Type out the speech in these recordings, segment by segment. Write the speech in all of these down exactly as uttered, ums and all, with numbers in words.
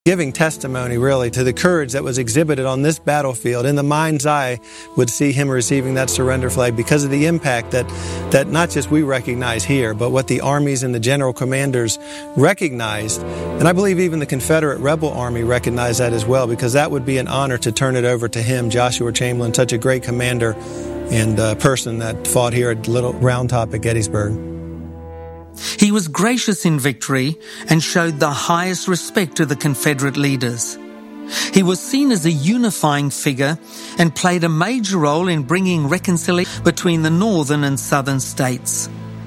giving testimony, really, to the courage that was exhibited on this battlefield. In the mind's eye would see him receiving that surrender flag because of the impact that, that not just we recognize here, but what the armies and the general commanders recognized. And I believe even the Confederate rebel army recognized that as well, because that would be an honor to turn it over to him, Joshua Chamberlain, such a great commander and uh, person that fought here at Little Round Top at Gettysburg. He was gracious in victory and showed the highest respect to the Confederate leaders. He was seen as a unifying figure and played a major role in bringing reconciliation between the northern and southern states.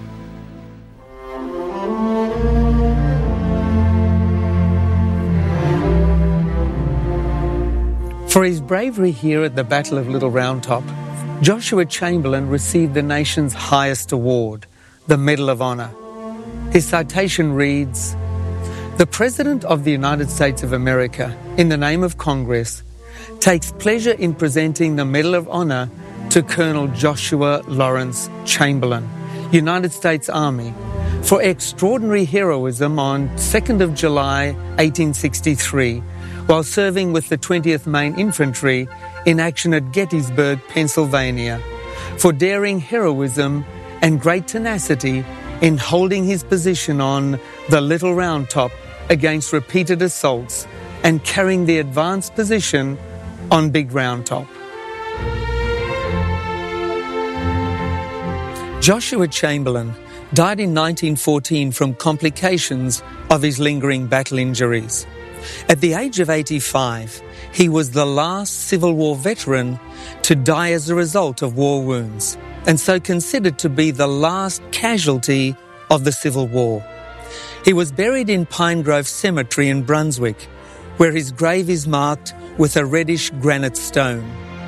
For his bravery here at the Battle of Little Round Top, Joshua Chamberlain received the nation's highest award, the Medal of Honor. His citation reads, "The President of the United States of America, in the name of Congress, takes pleasure in presenting the Medal of Honor to Colonel Joshua Lawrence Chamberlain, United States Army, for extraordinary heroism on second of July, eighteen sixty-three, while serving with the twentieth Maine Infantry in action at Gettysburg, Pennsylvania, for daring heroism and great tenacity in holding his position on the Little Round Top against repeated assaults and carrying the advanced position on Big Round Top." Joshua Chamberlain died in nineteen fourteen from complications of his lingering battle injuries. At the age of eighty-five, he was the last Civil War veteran to die as a result of war wounds, and so considered to be the last casualty of the Civil War. He was buried in Pine Grove Cemetery in Brunswick, where his grave is marked with a reddish granite stone.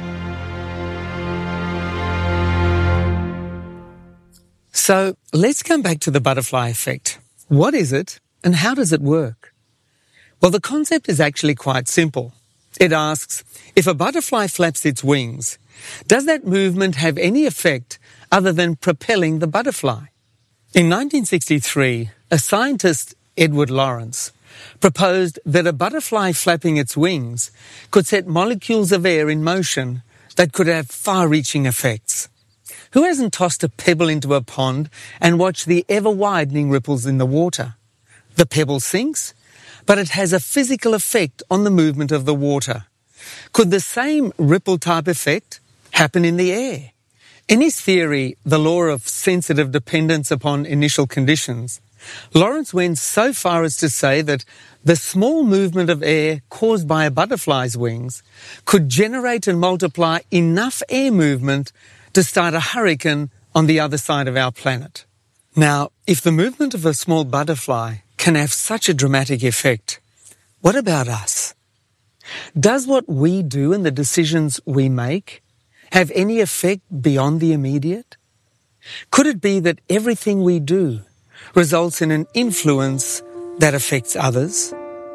So let's come back to the butterfly effect. What is it and how does it work? Well, the concept is actually quite simple. It asks, if a butterfly flaps its wings, does that movement have any effect other than propelling the butterfly? In nineteen sixty-three, a scientist, Edward Lawrence, proposed that a butterfly flapping its wings could set molecules of air in motion that could have far-reaching effects. Who hasn't tossed a pebble into a pond and watched the ever-widening ripples in the water? The pebble sinks, but it has a physical effect on the movement of the water. Could the same ripple-type effect happen in the air? In his theory, the law of sensitive dependence upon initial conditions, Lawrence went so far as to say that the small movement of air caused by a butterfly's wings could generate and multiply enough air movement to start a hurricane on the other side of our planet. Now, if the movement of a small butterfly can have such a dramatic effect, what about us? Does what we do and the decisions we make have any effect beyond the immediate? Could it be that everything we do results in an influence that affects others?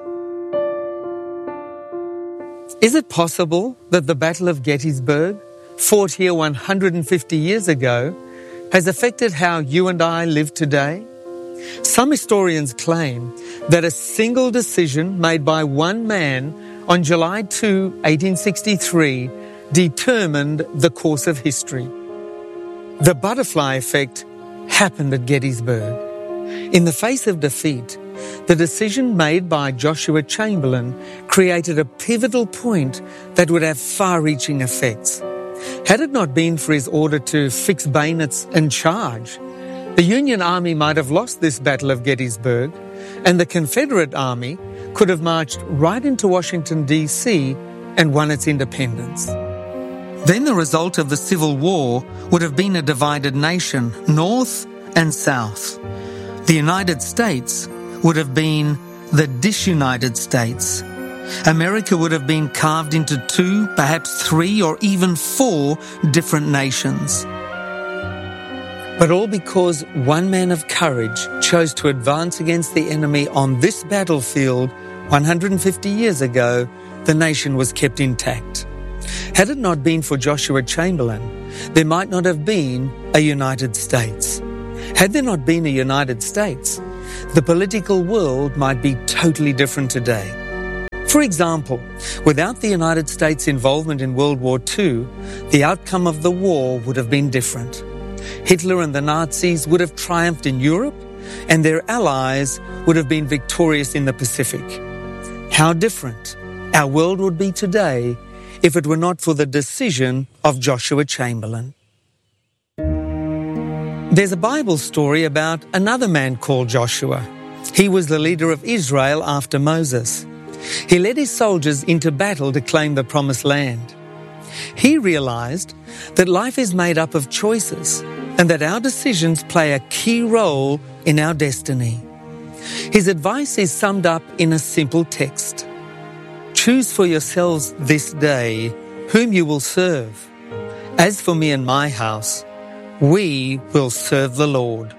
Is it possible that the Battle of Gettysburg, fought here one hundred fifty years ago, has affected how you and I live today? Some historians claim that a single decision made by one man on July second, eighteen sixty-three, determined the course of history. The butterfly effect happened at Gettysburg. In the face of defeat, the decision made by Joshua Chamberlain created a pivotal point that would have far-reaching effects. Had it not been for his order to fix bayonets and charge, the Union Army might have lost this Battle of Gettysburg, and the Confederate Army could have marched right into Washington, D C and won its independence. Then the result of the Civil War would have been a divided nation, North and South. The United States would have been the disunited states. America would have been carved into two, perhaps three, or even four different nations. But all because one man of courage chose to advance against the enemy on this battlefield one hundred fifty years ago, the nation was kept intact. Had it not been for Joshua Chamberlain, there might not have been a United States. Had there not been a United States, the political world might be totally different today. For example, without the United States' involvement in World War Two, the outcome of the war would have been different. Hitler and the Nazis would have triumphed in Europe, and their allies would have been victorious in the Pacific. How different our world would be today if it were not for the decision of Joshua Chamberlain. There's a Bible story about another man called Joshua. He was the leader of Israel after Moses. He led his soldiers into battle to claim the promised land. He realized that life is made up of choices and that our decisions play a key role in our destiny. His advice is summed up in a simple text. Choose for yourselves this day whom you will serve. As for me and my house, we will serve the Lord.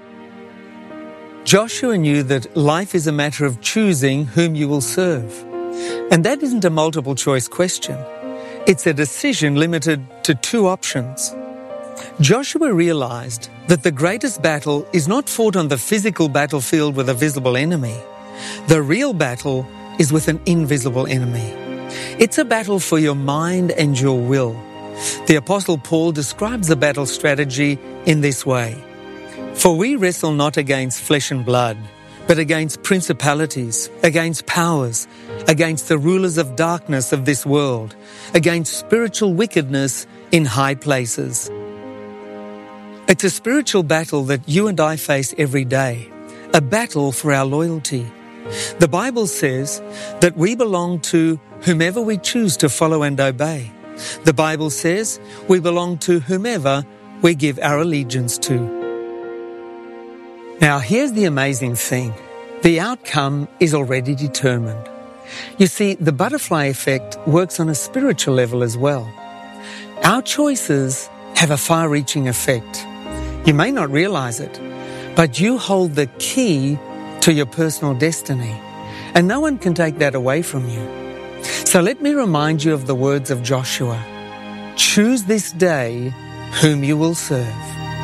Joshua knew that life is a matter of choosing whom you will serve. And that isn't a multiple choice question. It's a decision limited to two options. Joshua realized that the greatest battle is not fought on the physical battlefield with a visible enemy. The real battle is with an invisible enemy. It's a battle for your mind and your will. The Apostle Paul describes the battle strategy in this way. For we wrestle not against flesh and blood, but against principalities, against powers, against the rulers of darkness of this world, against spiritual wickedness in high places. It's a spiritual battle that you and I face every day, a battle for our loyalty. The Bible says that we belong to whomever we choose to follow and obey. The Bible says we belong to whomever we give our allegiance to. Now, here's the amazing thing. The outcome is already determined. You see, the butterfly effect works on a spiritual level as well. Our choices have a far-reaching effect. You may not realize it, but you hold the key to your personal destiny, and no one can take that away from you. So let me remind you of the words of Joshua. Choose this day whom you will serve.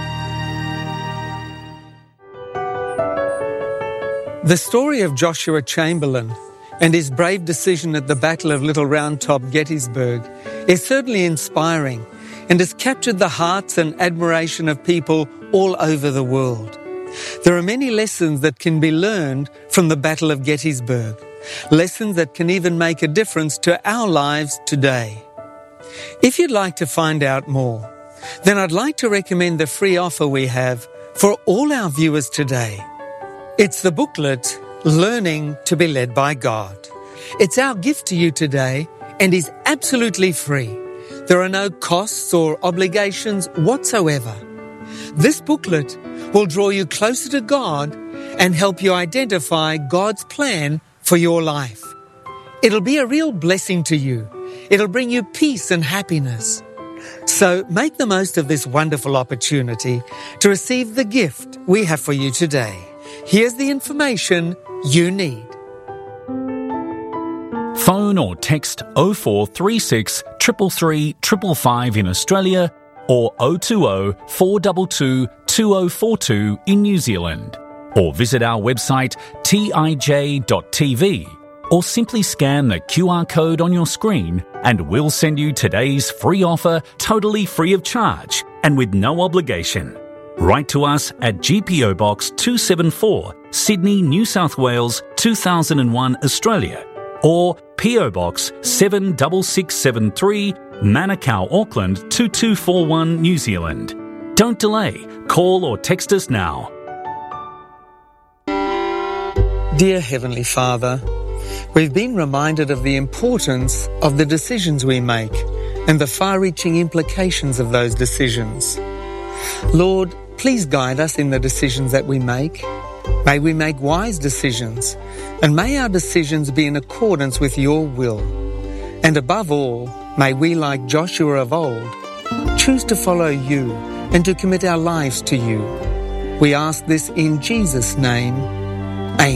The story of Joshua Chamberlain and his brave decision at the Battle of Little Round Top, Gettysburg, is certainly inspiring and has captured the hearts and admiration of people all over the world. There are many lessons that can be learned from the Battle of Gettysburg, lessons that can even make a difference to our lives today. If you'd like to find out more, then I'd like to recommend the free offer we have for all our viewers today. It's the booklet, Learning to be Led by God. It's our gift to you today and is absolutely free. There are no costs or obligations whatsoever. This booklet will draw you closer to God and help you identify God's plan for your life. It'll be a real blessing to you. It'll bring you peace and happiness. So make the most of this wonderful opportunity to receive the gift we have for you today. Here's the information you need. Phone or text oh four three six, three three three five five in Australia or oh two oh, four two two, two oh four two in New Zealand. Or visit our website t i j dot t v or simply scan the Q R code on your screen and we'll send you today's free offer totally free of charge and with no obligation. Write to us at G P O Box two seventy-four, Sydney, New South Wales, two thousand one, Australia, or P O Box seven six six seven three, Manukau, Auckland two two four one, New Zealand. Don't delay. Call or text us now. Dear Heavenly Father, we've been reminded of the importance of the decisions we make and the far-reaching implications of those decisions. Lord, please guide us in the decisions that we make. May we make wise decisions, and may our decisions be in accordance with your will. And above all, may we, like Joshua of old, choose to follow you and to commit our lives to you. We ask this in Jesus' name.